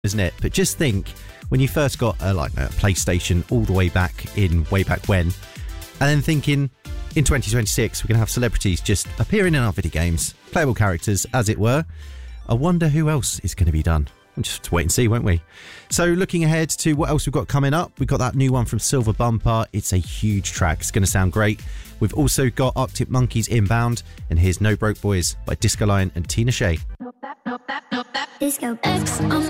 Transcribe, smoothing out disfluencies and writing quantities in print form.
isn't it? But just think, when you first got a PlayStation all the way back when, and then thinking, in 2026, we're going to have celebrities just appearing in our video games, playable characters, as it were. I wonder who else is going to be done. We'll just have to wait and see, won't we? So looking ahead to what else we've got coming up, we've got that new one from Silver Bumper. It's a huge track. It's going to sound great. We've also got Arctic Monkeys inbound, and here's No Broke Boys by Disco Lion and Tina Shea. Disco X on